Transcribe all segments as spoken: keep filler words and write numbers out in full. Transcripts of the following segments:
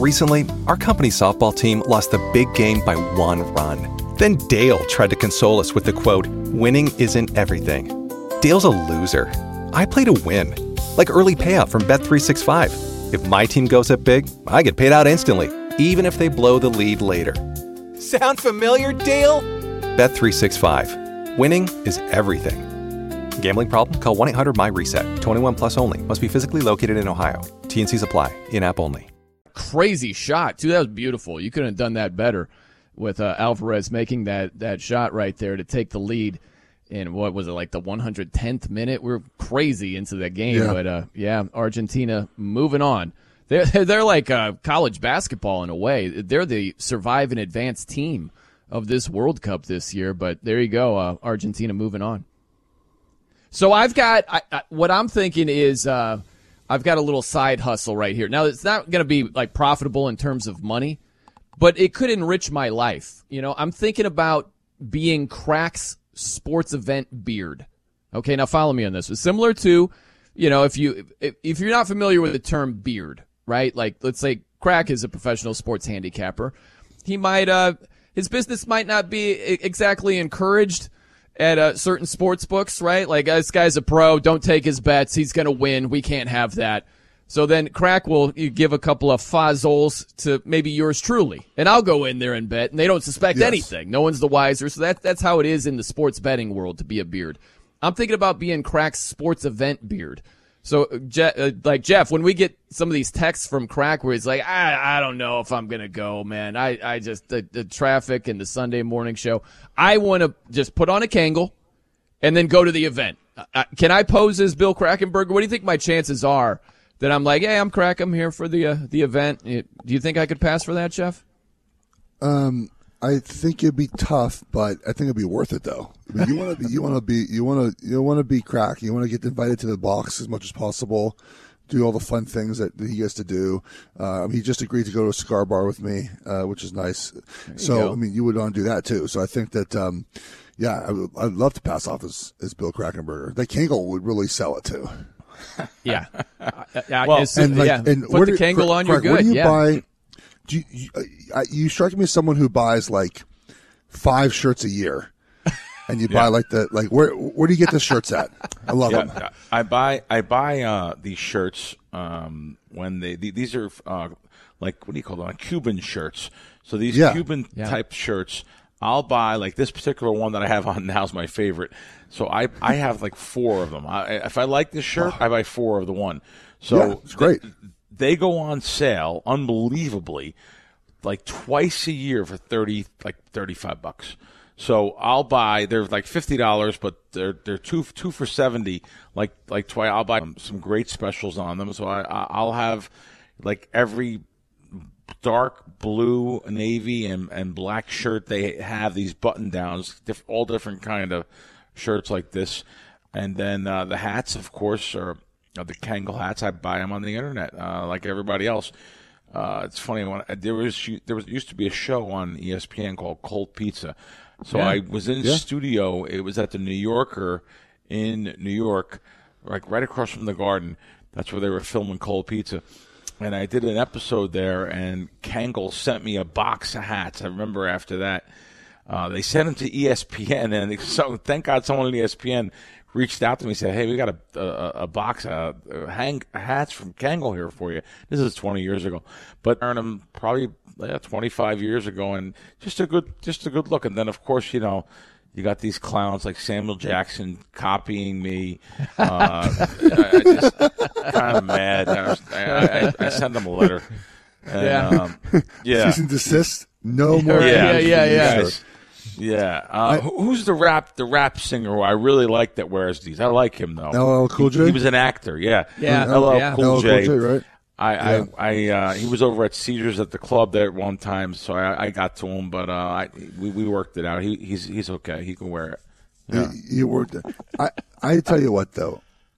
Recently, our company softball team lost the big game by one run. Then Dale tried to console us with the quote, "Winning isn't everything." Dale's a loser. I play to win. Like early payout from Bet three sixty-five. If my team goes up big, I get paid out instantly, even if they blow the lead later. Sound familiar, Dale? Bet three sixty-five. Winning is everything. Gambling problem? Call one eight hundred M Y reset. twenty-one plus only. Must be physically located in Ohio. T N Cs apply. In-app only. Crazy shot, too. That was beautiful. You couldn't have done that better with uh, Alvarez making that, that shot right there to take the lead in, what was it, like the one hundred tenth minute? We're crazy into that game. Yeah. But, uh, yeah, Argentina moving on. They're, they're like uh, college basketball in a way. They're the survive and advance team of this World Cup this year. But there you go, uh, Argentina moving on. So I've got I, I, what I'm thinking is uh, I've got a little side hustle right here. Now, it's not going to be like profitable in terms of money, but it could enrich my life. You know, I'm thinking about being Crack's sports event beard. Okay, now follow me on this. It's similar to, you know, if you if, if you're not familiar with the term beard, right? Like, let's say Crack is a professional sports handicapper. He might uh his business might not be exactly encouraged at uh, certain sports books, right? Like, this guy's a pro. Don't take his bets. He's going to win. We can't have that. So then Crack will you give a couple of fazzoles to maybe yours truly. And I'll go in there and bet, and they don't suspect Yes. anything. No one's the wiser. So that, that's how it is in the sports betting world to be a beard. I'm thinking about being Crack's sports event beard. So, Je- uh, like, Jeff, when we get some of these texts from Crack where he's like, I, I don't know if I'm going to go, man. I, I just, the, the traffic and the Sunday morning show, I want to just put on a Kangol and then go to the event. Uh, can I pose as Bill Krackomberger? What do you think my chances are that I'm like, hey, I'm Crack, I'm here for the uh, the event? Do you think I could pass for that, Jeff? Um, I think it'd be tough, but I think it'd be worth it though. I mean, you want to be, you want to be, you want to, you want to be Crack. You want to get invited to the box as much as possible. Do all the fun things that, that he gets to do. Um, he just agreed to go to a cigar bar with me, uh, which is nice. So go. I mean, you would want to do that too. So I think that, um, yeah, I would, I'd love to pass off as, as Bill Krackomberger. That Kangol would really sell it too. Yeah. uh, uh, Well, it's- and like, yeah. and Put where the do- Kangol on, you're Craig, Where good. do you yeah. buy? Do you, you, uh, you strike me as someone who buys like five shirts a year, and you buy like the like where where do you get the shirts at? I love them. Yeah, I buy I buy uh, these shirts um, when they these are uh, like what do you call them? Like Cuban shirts. So these Yeah. Cuban Yeah. type shirts, I'll buy like this particular one that I have on now is my favorite. So I I have like four of them. I, if I like this shirt, I buy four of the one. So Yeah, it's great. They, they go on sale unbelievably, like twice a year for thirty like thirty five bucks. So I'll buy. They're like fifty dollars, but they're they're two two for seventy. Like like twice. I'll buy some great specials on them. So I I'll have like every dark blue, navy, and and black shirt. They have these button downs, diff, all different kind of shirts like this, and then uh, the hats, of course, are, are the Kangol hats. I buy them on the internet, uh, like everybody else. Uh, it's funny when there was there was used to be a show on E S P N called Cold Pizza. So Yeah. I was in Yeah. studio. It was at the New Yorker in New York, like right across from the Garden. That's where they were filming Cold Pizza. And I did an episode there, and Kangol sent me a box of hats. I remember after that. Uh, they sent them to E S P N, and they, so thank God someone at E S P N reached out to me and said, hey, we got a, a, a box of uh, hang, hats from Kangol here for you. This is twenty years ago. But I earned them probably yeah, twenty-five years ago, and just a good just a good look. And then, of course, you know, you got these clowns like Samuel Jackson copying me. Uh, I, I just kind of mad. I, was, I, I, I sent them a letter. And, Yeah. Um, yeah. Cease and desist. No more. Yeah, Kangol yeah, yeah. shirts. Guys. Yeah. Uh, who- who's the rap the rap singer who I really like that wears these? I like him though. L L Cool He, J? he was an actor. Yeah. Yeah, L L yeah. Cool L L J. Cool J, right? I, Yeah. I, I, uh, he was over at Caesars at the club there at one time, so I, I got to him, but uh, I, we, we worked it out. He, he's, he's okay. He can wear it. Yeah. You, you worked it. I I tell you what though,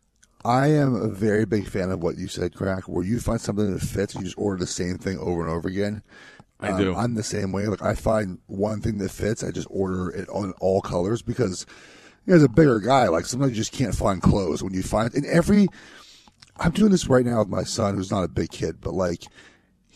I am a very big fan of what you said, Crack. Where you find something that fits, you just order the same thing over and over again. I Um, do. I'm the same way. Like I find one thing that fits, I just order it on all colors because you know, as a bigger guy, like sometimes you just can't find clothes when you find in every. I'm doing this right now with my son, who's not a big kid, but like